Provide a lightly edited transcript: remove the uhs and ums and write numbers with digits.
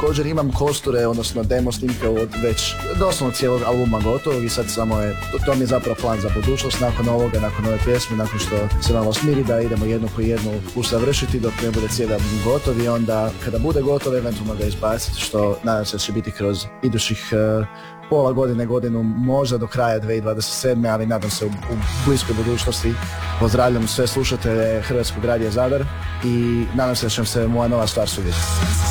također imam kosture, odnosno demo snimke od već doslovno cijelog albuma gotovog i sad samo je, to mi je zapravo plan za budućnost nakon ovoga, nakon ove pjesme, nakon što se malo smiri da idemo jednu po jednu usavršiti dok ne bude cijeli album gotov i onda kada bude gotov eventualno ga izbaciti, što nadam se da će biti kroz idućih pola godine, godinu, možda do kraja 2027. ali nadam se u bliskoj budućnosti. Pozdravljam sve slušatelje Hrvatskog radija Zadar i nadam se da će vam se moja nova stvar svidjeti.